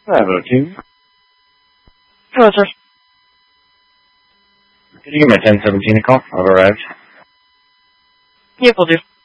Hello, two. Hello, sir. Could you give me a 1017 call? I've arrived. Yep, will do.